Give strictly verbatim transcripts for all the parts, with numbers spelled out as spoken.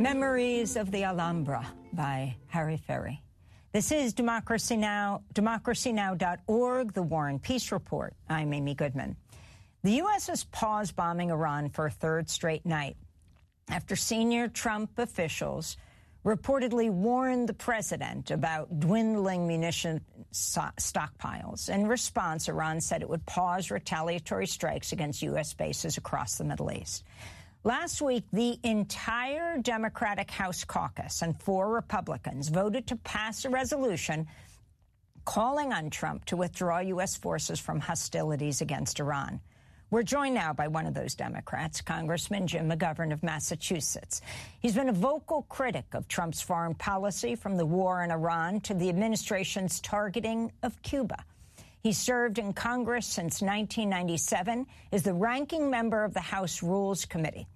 Memories of the Alhambra by Harry Ferry. This is Democracy Now!, democracy now dot org, the War and Peace Report. I'm Amy Goodman. The U S has paused bombing Iran for a third straight night after senior Trump officials reportedly warned the president about dwindling munition stockpiles. In response, Iran said it would pause retaliatory strikes against U S bases across the Middle East. Last week, the entire Democratic House caucus and four Republicans voted to pass a resolution calling on Trump to withdraw U S forces from hostilities against Iran. We're joined now by one of those Democrats, Congressman Jim McGovern of Massachusetts. He's been a vocal critic of Trump's foreign policy, from the war in Iran to the administration's targeting of Cuba. He served in Congress since nineteen ninety-seven as the ranking member of the House Rules Committee.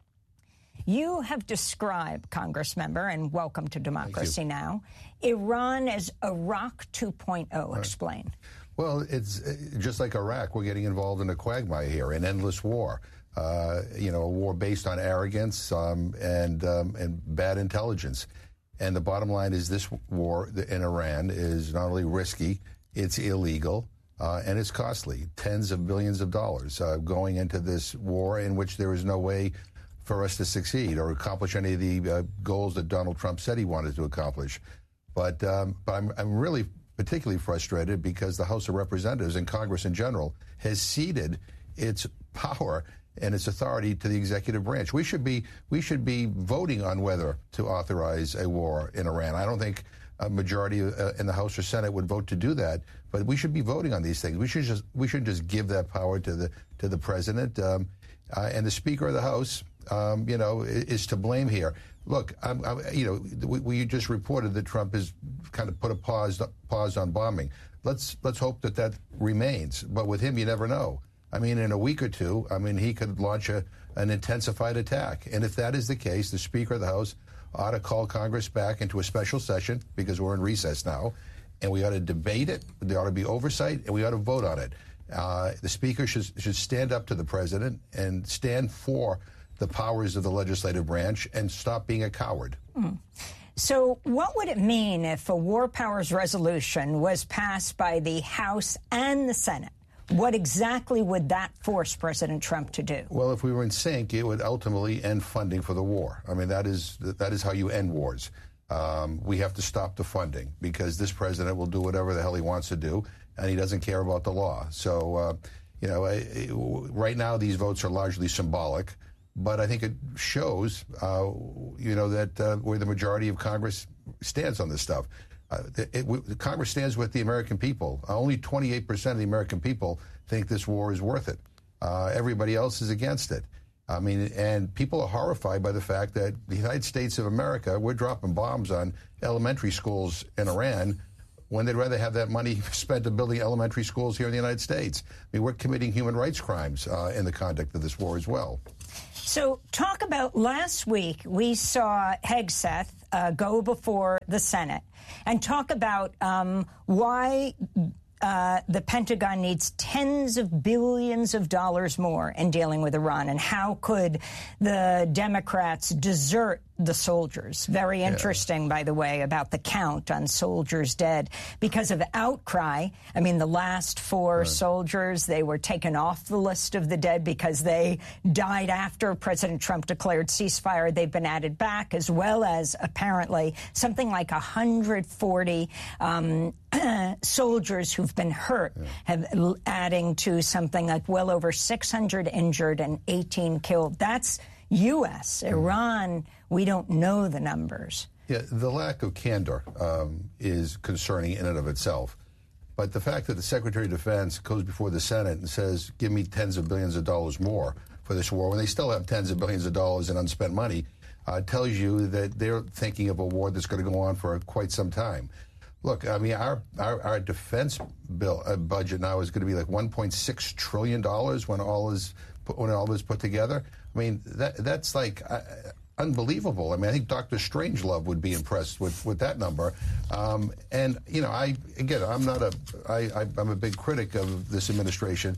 You have described, Congressmember, and welcome to Democracy Now!, Iran as Iraq two point oh. Right. Explain. Well, it's just like Iraq. We're getting involved in a quagmire here, an endless war. Uh, you know, a war based on arrogance um, and um, and bad intelligence. And the bottom line is this war in Iran is not only risky, it's illegal, uh, and it's costly. Tens of billions of dollars uh, going into this war in which there is no way for us to succeed or accomplish any of the uh, goals that Donald Trump said he wanted to accomplish. But, um, but I'm, I'm really particularly frustrated because the House of Representatives and Congress in general has ceded its power and its authority to the executive branch. We should be we should be voting on whether to authorize a war in Iran. I don't think a majority uh, in the House or Senate would vote to do that, but we should be voting on these things. We should just we shouldn't just give that power to the to the president um, uh, and the Speaker of the House. Um, you know, is to blame here. Look, I'm, I'm, you know, we, we just reported that Trump has kind of put a pause pause on bombing. Let's let's hope that that remains. But with him, you never know. I mean, in a week or two, I mean, he could launch a, an intensified attack. And if that is the case, the Speaker of the House ought to call Congress back into a special session, because we're in recess now, and we ought to debate it. There ought to be oversight, and we ought to vote on it. Uh, the Speaker should should stand up to the president and stand for the powers of the legislative branch and stop being a coward. Mm. So what would it mean if a war powers resolution was passed by the House and the Senate? What exactly would that force President Trump to do? Well, if we were in sync, it would ultimately end funding for the war. I mean, that is that is how you end wars. Um, we have to stop the funding, because this president will do whatever the hell he wants to do, and he doesn't care about the law. So, uh, you know, right now these votes are largely symbolic. But I think it shows, uh, you know, that uh, where the majority of Congress stands on this stuff. Uh, it, it, Congress stands with the American people. Uh, only twenty-eight percent of the American people think this war is worth it. Uh, everybody else is against it. I mean, and people are horrified by the fact that the United States of America, we're dropping bombs on elementary schools in Iran when they'd rather have that money spent on building elementary schools here in the United States. I mean, we're committing human rights crimes uh, in the conduct of this war as well. So talk about last week, we saw Hegseth uh, go before the Senate and talk about um, why uh, the Pentagon needs tens of billions of dollars more in dealing with Iran, and how could the Democrats desert the soldiers. Very interesting, yeah. By the way, about the count on soldiers dead because of outcry. I mean, the last four right. soldiers, they were taken off the list of the dead because they died after President Trump declared ceasefire. They've been added back, as well as apparently something like one hundred forty um, soldiers who've been hurt, yeah. have adding to something like well over six hundred injured and eighteen killed. That's U S Iran, we don't know the numbers. Yeah, the lack of candor um, is concerning in and of itself. But the fact that the Secretary of Defense goes before the Senate and says, give me tens of billions of dollars more for this war, when they still have tens of billions of dollars in unspent money, uh, tells you that they're thinking of a war that's going to go on for quite some time. Look, I mean, our our, our defense bill uh, budget now is going to be like one point six trillion dollars when all is when all is put together. I mean, that that's like uh, unbelievable. I mean, I think Doctor Strangelove would be impressed with, with that number. Um, and you know, I again, I'm not a I, I I'm a big critic of this administration,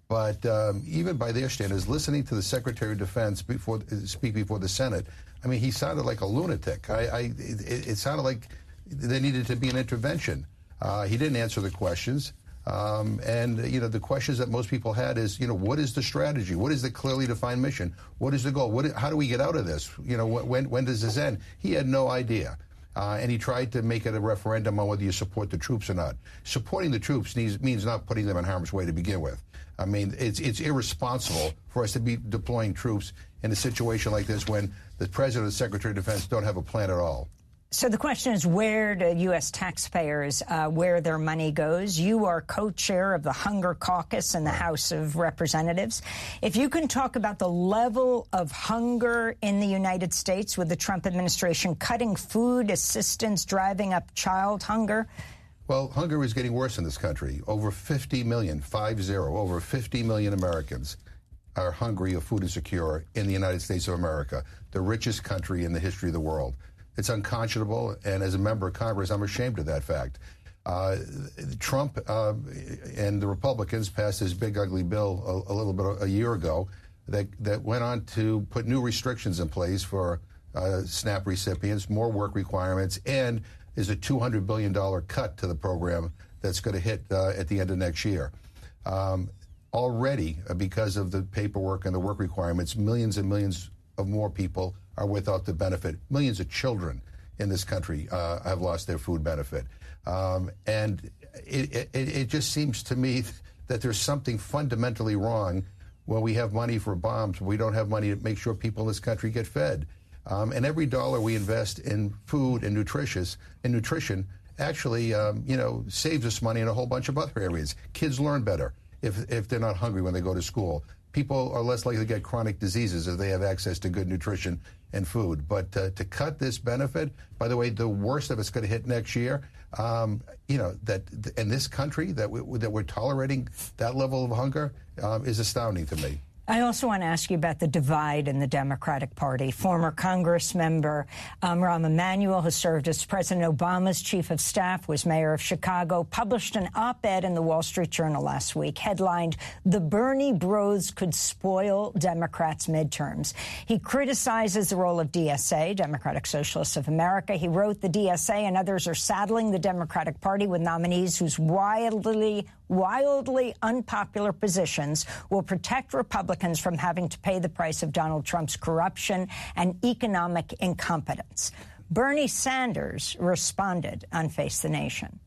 But um, even by their standards, listening to the Secretary of Defense before, speak before the Senate, I mean, he sounded like a lunatic. I, I, it, it sounded like there needed to be an intervention. Uh, he didn't answer the questions. Um, and, you know, the questions that most people had is, you know, what is the strategy? What is the clearly defined mission? What is the goal? What, how do we get out of this? You know, when, when does this end? He had no idea. Uh, and he tried to make it a referendum on whether you support the troops or not. Supporting the troops needs, means not putting them in harm's way to begin with. I mean, it's, it's irresponsible for us to be deploying troops in a situation like this when the President and the Secretary of Defense don't have a plan at all. So the question is, where do U S taxpayers, uh, where their money goes? You are co-chair of the Hunger Caucus in the House of Representatives. If you can talk about the level of hunger in the United States with the Trump administration cutting food assistance, driving up child hunger. Well, hunger is getting worse in this country. Over fifty million, five zero, over fifty million Americans are hungry or food insecure in the United States of America, the richest country in the history of the world. It's unconscionable, and as a member of Congress, I'm ashamed of that fact. Uh, Trump uh, and the Republicans passed this big, ugly bill a, a little bit a year ago that, that went on to put new restrictions in place for uh, SNAP recipients, more work requirements, and is a two hundred billion dollars cut to the program that's going to hit uh, at the end of next year. Um, already, uh, because of the paperwork and the work requirements, millions and millions of more people are without the benefit. Millions of children in this country uh, have lost their food benefit. Um, and it, it, it just seems to me that there's something fundamentally wrong when we have money for bombs, we don't have money to make sure people in this country get fed. Um, and every dollar we invest in food and nutritious and nutrition actually, um, you know, saves us money in a whole bunch of other areas. Kids learn better if, if they're not hungry when they go to school. People are less likely to get chronic diseases if they have access to good nutrition and food. But uh, to cut this benefit, by the way, the worst of it's going to hit next year. Um, you know, that in this country that, we, that we're tolerating that level of hunger um, is astounding to me. I also want to ask you about the divide in the Democratic Party. Former Congress member um, Rahm Emanuel, who served as President Obama's chief of staff, was mayor of Chicago, published an op-ed in the Wall Street Journal last week, headlined, "The Bernie Bros Could Spoil Democrats' Midterms." He criticizes the role of D S A, Democratic Socialists of America. He wrote, "The D S A and others are saddling the Democratic Party with nominees whose wildly, wildly unpopular positions will protect Republicans from having to pay the price of Donald Trump's corruption and economic incompetence." Bernie Sanders responded on Face the Nation.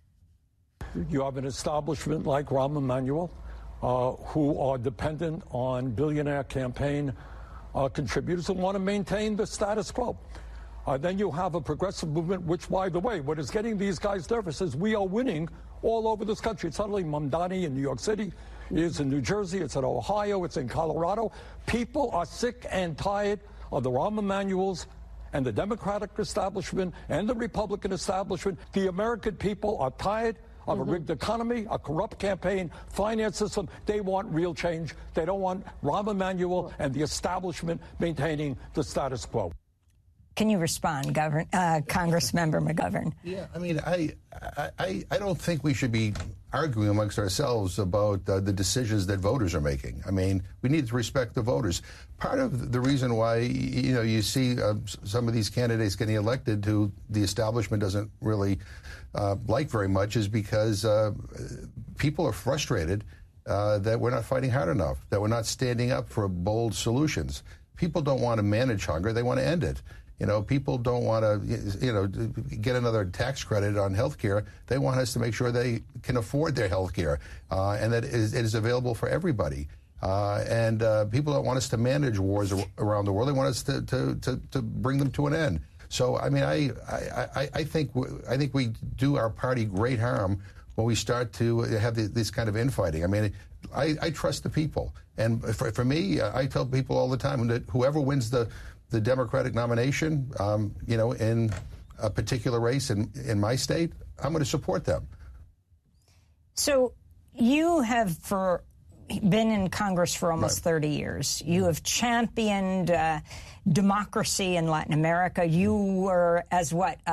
You have an establishment like Rahm Emanuel, uh, who are dependent on billionaire campaign uh, contributors who want to maintain the status quo. Uh, then you have a progressive movement, which, by the way, what is getting these guys nervous is we are winning all over this country. Suddenly, Mamdani in New York City, it's in New Jersey, it's in Ohio, it's in Colorado. People are sick and tired of the Rahm Emanuels and the Democratic establishment and the Republican establishment. The American people are tired of mm-hmm. a rigged economy, a corrupt campaign finance system. They want real change. They don't want Rahm Emanuel and the establishment maintaining the status quo. Can you respond, Govern, uh, Congressmember McGovern? Yeah, I mean, I, I, I don't think we should be arguing amongst ourselves about uh, the decisions that voters are making. I mean, we need to respect the voters. Part of the reason why, you know, you see uh, some of these candidates getting elected who the establishment doesn't really uh, like very much is because uh, people are frustrated uh, that we're not fighting hard enough, that we're not standing up for bold solutions. People don't want to manage hunger. They want to end it. You know, people don't want to, you know, get another tax credit on health care. They want us to make sure they can afford their health care uh, and that it is, it is available for everybody. Uh, and uh, people don't want us to manage wars around the world. They want us to, to, to, to bring them to an end. So, I mean, I, I, I, think, I think we do our party great harm when we start to have the, this kind of infighting. I mean, I, I trust the people. And for, for me, I tell people all the time that whoever wins the the Democratic nomination, um, you know, in a particular race in, in my state, I'm going to support them. So you have for been in Congress for almost right. thirty years. You have championed uh, democracy in Latin America. You were, as what, uh,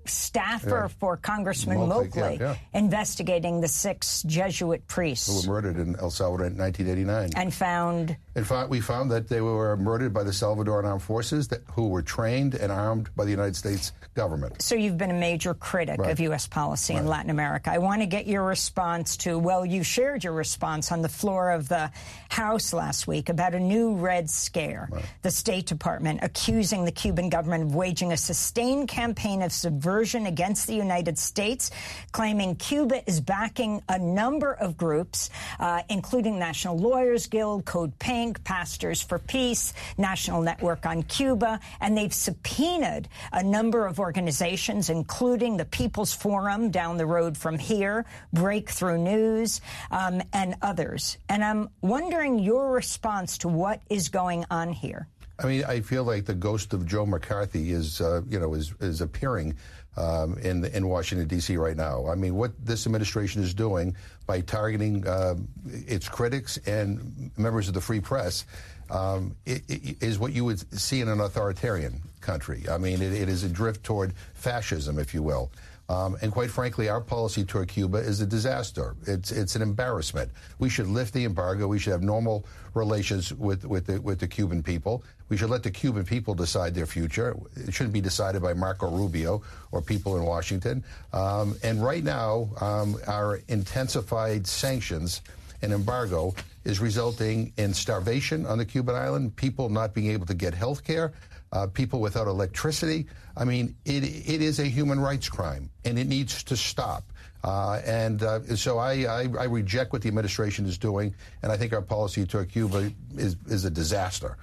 staffer yeah. for Congressman Mokley, Mokley, yeah, yeah. investigating the six Jesuit priests who were murdered in El Salvador in nineteen eighty-nine. And found... In fact, we found that they were murdered by the Salvadoran armed forces that, who were trained and armed by the United States government. So you've been a major critic right. of U S policy right. in Latin America. I want to get your response to, well, you shared your response on the floor of the House last week about a new Red Scare. Right. The State Department accusing the Cuban government of waging a sustained campaign of subversion against the United States, claiming Cuba is backing a number of groups, uh, including National Lawyers Guild, Code Pink, Pastors for Peace, National Network on Cuba, and they've subpoenaed a number of organizations, including the People's Forum down the road from here, Breakthrough News, um, and others. And I'm wondering your response to what is going on here. I mean, I feel like the ghost of Joe McCarthy is, uh, you know, is is appearing um, in in Washington D C right now. I mean, what this administration is doing by targeting uh, its critics and members of the free press um, it, it is what you would see in an authoritarian country. I mean, it, it is a drift toward fascism, if you will. Um, and quite frankly, our policy toward Cuba is a disaster. It's it's an embarrassment. We should lift the embargo. We should have normal relations with with the, with the Cuban people. We should let the Cuban people decide their future. It shouldn't be decided by Marco Rubio or people in Washington. Um, and right now, um, our intensified sanctions and embargo is resulting in starvation on the Cuban island, people not being able to get health care, uh, people without electricity. I mean, it it is a human rights crime, and it needs to stop. Uh, and uh, so I, I, I reject what the administration is doing, and I think our policy toward Cuba is, is a disaster.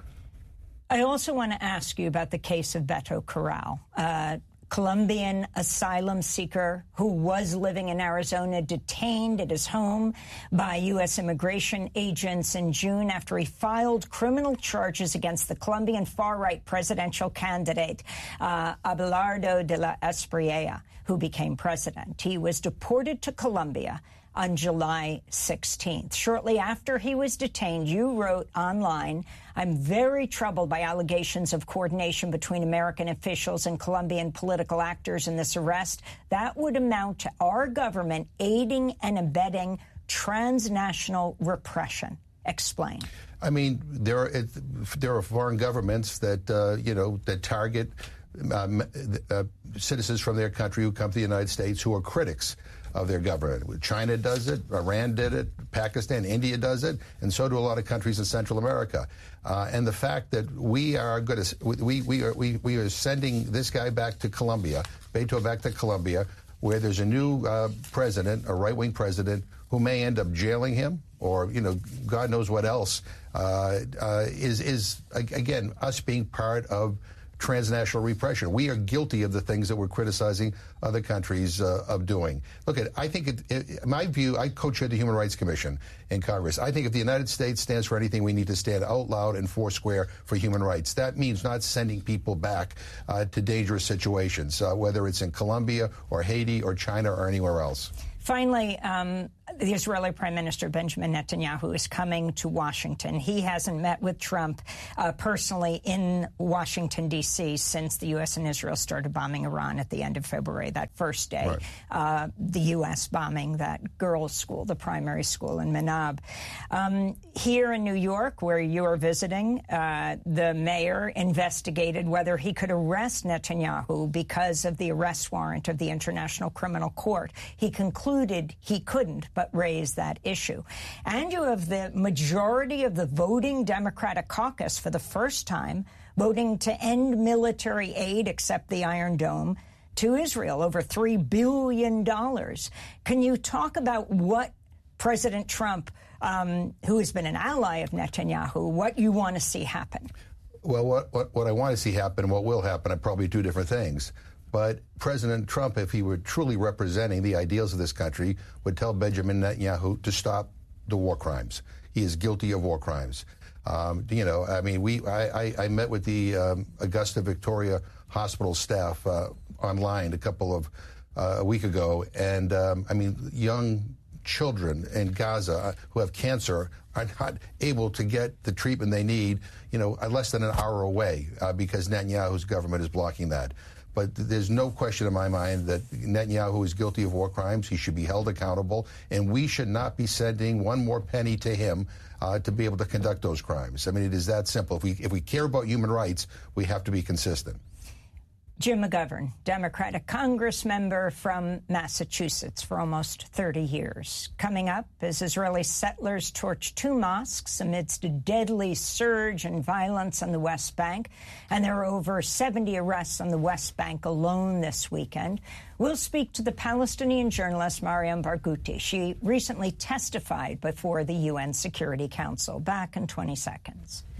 I also want to ask you about the case of Beto Corral, a Colombian asylum seeker who was living in Arizona, detained at his home by U S immigration agents in June after he filed criminal charges against the Colombian far-right presidential candidate, uh, Abelardo de la Espriella, who became president. He was deported to Colombia on July sixteenth. Shortly after he was detained, you wrote online, "I'm very troubled by allegations of coordination between American officials and Colombian political actors in this arrest. That would amount to our government aiding and abetting transnational repression." Explain. I mean, there are it, there are foreign governments that uh, you know that target um, uh, citizens from their country who come to the United States who are critics of their government. China does it, Iran did it, Pakistan, India does it, and so do a lot of countries in Central America. Uh, and the fact that we are going to, we we are we, we are sending this guy back to Colombia, Beto back to Colombia, where there's a new uh, president, a right-wing president, who may end up jailing him, or you know, God knows what else. Uh, uh, is is again us being part of transnational repression. We are guilty of the things that we're criticizing other countries uh, of doing. Look, at I think, it, it, my view, I co-chair the Human Rights Commission in Congress. I think if the United States stands for anything, we need to stand out loud and foursquare for human rights. That means not sending people back uh, to dangerous situations, uh, whether it's in Colombia or Haiti or China or anywhere else. Finally, um, the Israeli Prime Minister Benjamin Netanyahu is coming to Washington. He hasn't met with Trump uh, personally in Washington, D C since the U S and Israel started bombing Iran at the end of February, that first day. Right. Uh, the U S bombing that girls' school, the primary school in Menab. Um, here in New York, where you are visiting, uh, the mayor investigated whether he could arrest Netanyahu because of the arrest warrant of the International Criminal Court. He concluded he couldn't, but raised that issue. And you have the majority of the voting Democratic caucus for the first time voting to end military aid, except the Iron Dome, to Israel, over three billion dollars. Can you talk about what President Trump, um, who has been an ally of Netanyahu, what you want to see happen? Well, what, what, what I want to see happen and what will happen are probably two different things. But President Trump, if he were truly representing the ideals of this country, would tell Benjamin Netanyahu to stop the war crimes. He is guilty of war crimes. Um, you know, I mean, we I, I, I met with the um, Augusta Victoria Hospital staff uh, online a couple of uh, a week ago, and um, I mean, young children in Gaza who have cancer are not able to get the treatment they need, you know, less than an hour away uh, because Netanyahu's government is blocking that. But there's no question in my mind that Netanyahu is guilty of war crimes. He should be held accountable, and we should not be sending one more penny to him uh, to be able to conduct those crimes. I mean, it is that simple. If we, if we care about human rights, we have to be consistent. Jim McGovern, Democratic Congress member from Massachusetts for almost thirty years. Coming up, as Israeli settlers torch two mosques amidst a deadly surge in violence on the West Bank, and there are over seventy arrests on the West Bank alone this weekend. We'll speak to the Palestinian journalist Mariam Barghouti. She recently testified before the U N Security Council. Back in twenty seconds.